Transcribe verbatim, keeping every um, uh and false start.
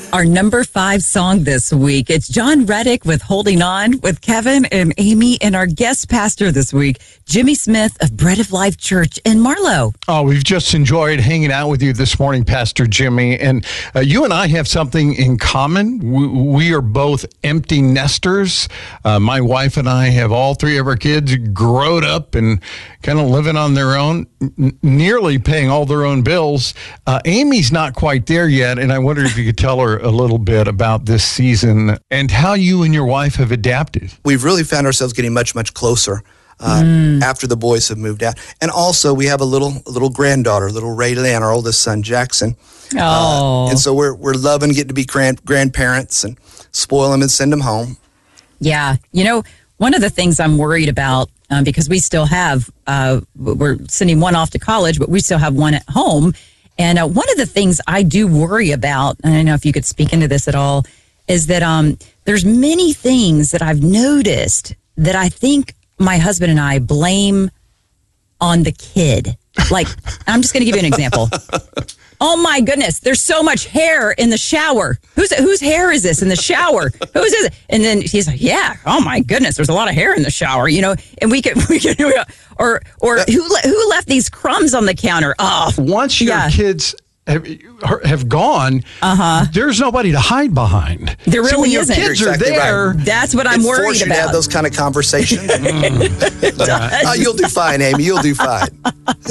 Our number five song this week. It's John Reddick with Holding On with Kevin and Amy, and our guest pastor this week, Jimmy Smith of Bread of Life Church in Marlow. Oh, we've just enjoyed hanging out with you this morning, Pastor Jimmy. And uh, you and I have something in common. We, we are both empty nesters. Uh, my wife and I have all three of our kids grown up and kind of living on their own, n- nearly paying all their own bills. Uh, Amy's not quite there yet, and I wondered if you could tell her a little bit about this season and how you and your wife have adapted. We've really found ourselves getting much, much closer uh, mm. after the boys have moved out. And also, we have a little a little granddaughter, little Raylan, our oldest son, Jackson. Oh. Uh, and so we're we're loving getting to be grand, grandparents and spoil them and send them home. Yeah. You know, one of the things I'm worried about, um, because we still have, uh, we're sending one off to college, but we still have one at home. And uh, one of the things I do worry about, and I don't know if you could speak into this at all, is that um, there's many things that I've noticed that I think my husband and I blame on the kid. Like, I'm just going to give you an example. Oh my goodness, there's so much hair in the shower. Whose whose hair is this in the shower? Whose is it? And then he's like, yeah, oh my goodness, there's a lot of hair in the shower, you know. And we could, we could, or or who who left these crumbs on the counter? Oh, once your yeah. kids have, have gone, uh-huh. there's nobody to hide behind. There really so when isn't. Your kids You're exactly are there. right. That's what I'm it worried forces you about. to have those kind of conversations. It does. uh, you'll do fine, Amy. You'll do fine.